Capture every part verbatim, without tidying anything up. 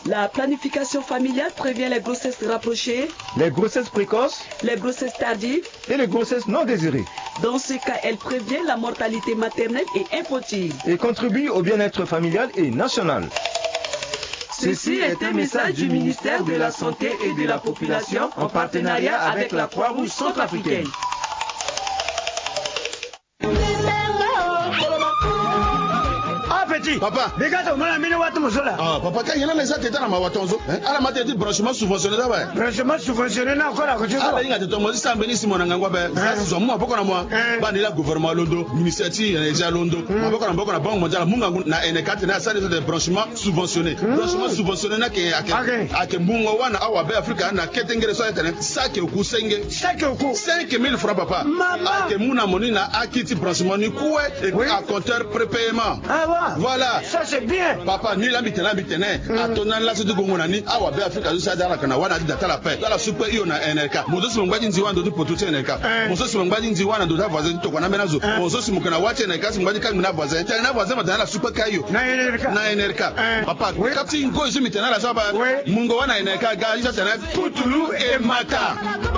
La planification familiale prévient les grossesses rapprochées, les grossesses précoces, les grossesses tardives et les grossesses non désirées. Dans ce cas, elle prévient la mortalité maternelle et infantile. Et contribue au bien-être familial et national. Ceci est un message du ministère de la Santé et de la Population en partenariat avec la Croix-Rouge centrafricaine. Papa, ah, papa, quand il y a les actes dans ma watonzo, à la matière de branchement subventionné là-bas. Branchement subventionné là, encore à côté. Ah, il y a des tombes, c'est un bénéfice, mon angangwa, ben, ça, moi, beaucoup de moi, bah, il y a gouvernement Londo, ministère, il y a déjà Londo, beaucoup de beaucoup de banque mondiale, mungangu, na N quatre, na ça, des branchements subventionnés. Branchement subventionné, na ke, à ke, à ke, mungo, na awa, be, Afrique, na ketengere, so, etene, ça, ke, oku, senge. Ça, ke, oku. cinq mille francs, papa. Maman. À ke, mouna, moni, na, akiti, branchement, ni, koué, et puis, à compteur, prépaiement. Ah, ouais. Voilà. Ça, c'est bien. Papa, ni la mitena mitena, a ton la se de Gongoni, awa be Africa, ça dans la Kanawana, data la paix, dans la super iona N R K. Mozo Simbadi Ziwan de Potuche N R K. Mozo Simbadi Ziwan de voisin to Guanamenazo. Mozo Simukana watch N R K, Simbadi Kamina voisin, Tana voisin dans la super caillou. Na N R K. Na N R K. Papa, Captain Go is mitena la Saba, Mungoana N R K, Gaïsa Tana, Putulu et Mata.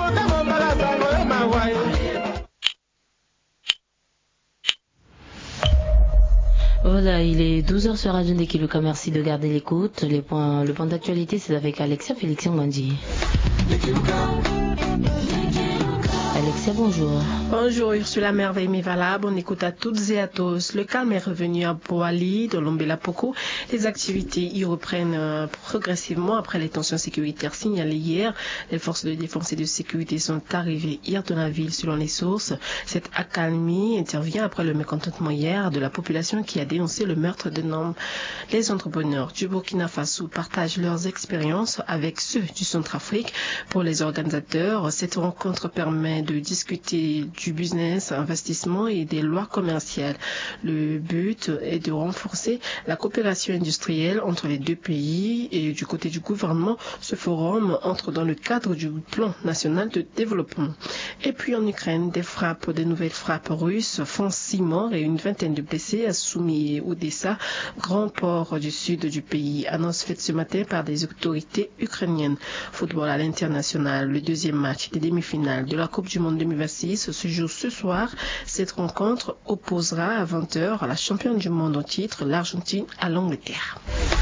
Voilà, il est douze heures sur Radio Ndekiluka. Merci de garder l'écoute. Les points, le point d'actualité, c'est avec Alexia Félix Ngandi. Alexia, bonjour. Bonjour Ursula Merveille Mivalab, on écoute à toutes et à tous. Le calme est revenu à Boali, dans l'Ombela Poko. Les activités y reprennent euh, progressivement après les tensions sécuritaires signalées hier. Les forces de défense et de sécurité sont arrivées hier dans la ville selon les sources. Cette accalmie intervient après le mécontentement hier de la population qui a dénoncé le meurtre de nombre. Les entrepreneurs du Burkina Faso partagent leurs expériences avec ceux du Centrafrique. Pour les organisateurs, cette rencontre permet de discuter du business, investissement et des lois commerciales. Le but est de renforcer la coopération industrielle entre les deux pays et du côté du gouvernement, ce forum entre dans le cadre du plan national de développement. Et puis en Ukraine, des frappes, des nouvelles frappes russes font six morts et une vingtaine de blessés à Soumy et Odessa, grand port du sud du pays, annonce faite ce matin par des autorités ukrainiennes. Football à l'international, le deuxième match des demi-finales de la Coupe du Monde deux mille vingt-six se joue ce soir. Cette rencontre opposera à vingt heures la championne du monde en titre, l'Argentine, à l'Angleterre.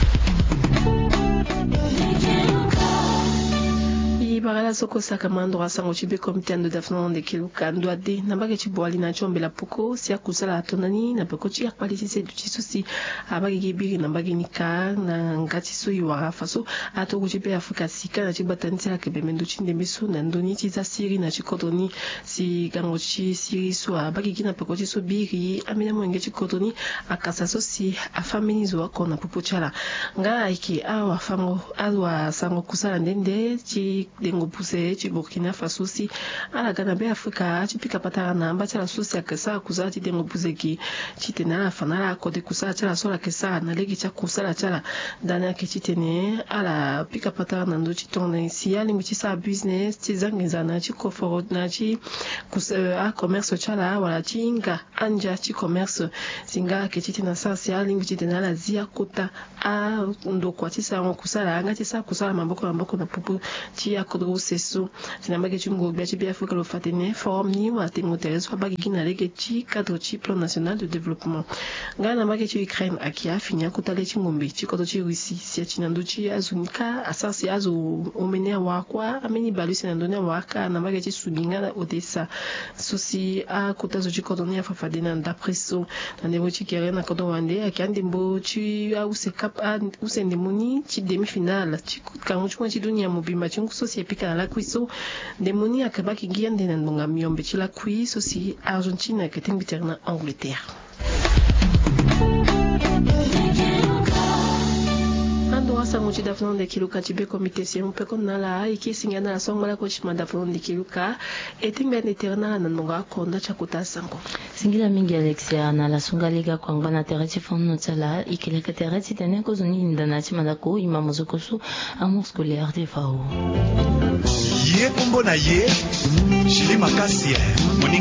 Barala soko sakamando asango chibe komite ando dafno Ndekiluka ndo de nambage chibwali na chombe la poko sia kusala atonani na poko chi akpalisi se du chisusi abage gibiri nambage nika na ngati so yiwa faso ato kuchibe Afrika sika na chibatanti la kebe mendo chinde misu na ndoni chiza siri na chikodoni si gango chi siri so abage gina poko chi so biri amina mwenge chikodoni akasa so si afamini zo akona popochala nga iki awa fango alwa sango kusala ndende chi dengo puse chi Burkina Faso si ala gana be Afrika chi pika patara na amba chala susi akesa kuza chi dengo puse ki chi tenala fanala kode kusa chala sola kesa na legi cha kusala chala dana ke chi tene ala pika patara na ndo chi tonne si ali mi chi sa business chi zangiza na chi koforo na chi kusa a commerce chala wala chi inga anja chi commerce singa ke chi tena sa si ali mi chi tenala zia kota a ndo kwa chi sa kusala anga chi sa kusala mamboko mamboko na pupu chi akodro seso sinambage chungo biachi bia Afrika lo fatene forum ni wa tengo tereso abagi kina lege chi cadre chi plan national de développement ngana mbage chi Ukraine akia finya kutale chi ngombe chi kodo chi Russie si chinando chi azunika asasi azu omene wakwa ameni balusi na ndone waka na mbage chi subinga Odessa sosi a kutazo chi kodo ni afafadena ndapreso na nebo chi kere na kodo wande akiande mbo chi a usekap a usende moni chi demi finale chi kango chi chi dunia mobimba chi sosi epika na la kuiso demoni akabaki giande na ndonga miombe chi la kuiso si Argentine ke tembiterna Angleterre. Ando sango chi dafno Ndekiluka chibe komite si mpe konna la iki singana la songo la kochima dafno Ndekiluka etimbe neterna na ndonga konda chakuta sango. Singila mingi Alexia na la sungalega kwangba na tereti fono tsala ikileka tereti tene ko zoni ndana chi madako imamozo kosu amour scolaire de fao. Ye kombo na ye Shili Makasi